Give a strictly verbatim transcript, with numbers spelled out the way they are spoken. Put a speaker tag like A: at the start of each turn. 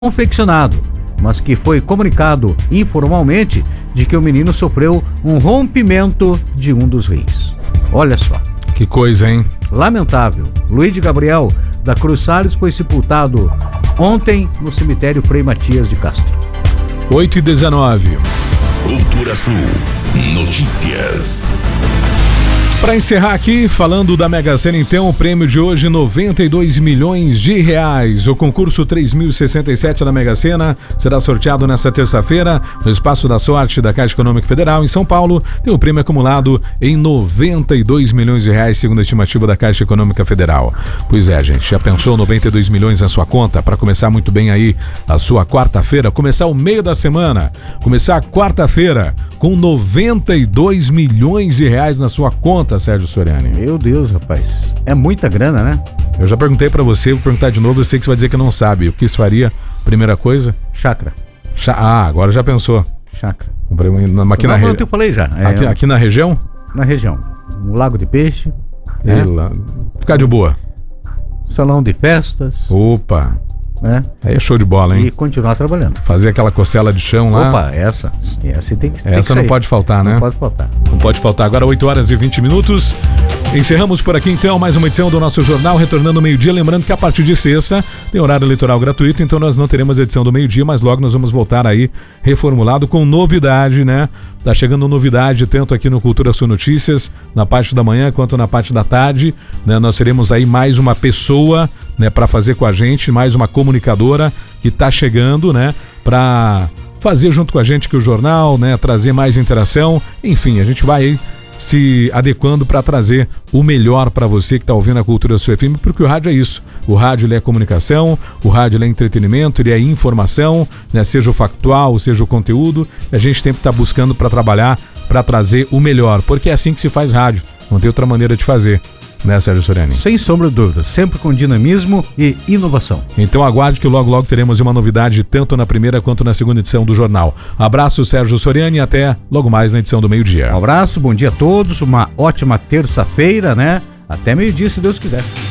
A: confeccionado, mas que foi comunicado informalmente de que o menino sofreu um rompimento de um dos rins. Olha só.
B: Que coisa, hein?
A: Lamentável. Luiz Gabriel da Cruz Salles foi sepultado ontem no cemitério Frei Matias de Castro.
B: oito e dezenove.
C: Cultura Sul Notícias.
B: Para encerrar aqui, falando da Mega Sena, então, o prêmio de hoje, noventa e dois milhões de reais. O concurso três mil e sessenta e sete da Mega Sena será sorteado nesta terça-feira no Espaço da Sorte da Caixa Econômica Federal, em São Paulo. Tem o prêmio acumulado em noventa e dois milhões de reais, segundo a estimativa da Caixa Econômica Federal. Pois é, gente, já pensou noventa e dois milhões na sua conta? Para começar muito bem aí a sua quarta-feira, começar o meio da semana, começar a quarta-feira com noventa e dois milhões de reais na sua conta, Sérgio Soriani.
A: Meu Deus, rapaz. É muita grana, né?
B: Eu já perguntei pra você, vou perguntar de novo, eu sei que você vai dizer que não sabe. O que isso faria? Primeira coisa?
A: Chácara.
B: Chá... Ah, agora já pensou.
A: Chácara.
B: Aqui na região.
A: Eu falei já. É...
B: Aqui, aqui na região?
A: Na região. Um lago de peixe.
B: É. Lá... Ficar de boa.
A: Salão de festas.
B: Opa.
A: É.
B: Aí é show de bola, hein?
A: E continuar trabalhando.
B: Fazer aquela costela de chão lá.
A: Opa, essa. Essa tem que
B: Essa
A: tem
B: não pode faltar, né?
A: Não pode faltar.
B: Não pode faltar. Agora oito horas e vinte minutos. Encerramos por aqui então mais uma edição do nosso jornal, retornando ao meio-dia. Lembrando que a partir de sexta tem horário eleitoral gratuito, então nós não teremos edição do meio-dia, mas logo nós vamos voltar aí reformulado com novidade, né? Tá chegando novidade tanto aqui no Cultura Sul Notícias, na parte da manhã quanto na parte da tarde, né? Nós teremos aí mais uma pessoa, né, para fazer com a gente, mais uma comunicadora que tá chegando, né, para fazer junto com a gente que o jornal, né, trazer mais interação. Enfim, a gente vai aí se adequando para trazer o melhor para você que está ouvindo a Cultura Sul F M, porque o rádio é isso. O rádio ele é comunicação, o rádio ele é entretenimento, ele é informação, né? Seja o factual, seja o conteúdo. A gente sempre está buscando para trabalhar, para trazer o melhor, porque é assim que se faz rádio. Não tem outra maneira de fazer. Né, Sérgio Soriani?
A: Sem sombra de dúvida, sempre com dinamismo e inovação.
B: Então aguarde que logo logo teremos uma novidade tanto na primeira quanto na segunda edição do jornal. Abraço, Sérgio Soriani, e até logo mais na edição do meio-dia.
A: Um abraço, bom dia a todos, uma ótima terça-feira, né? Até meio-dia, se Deus quiser.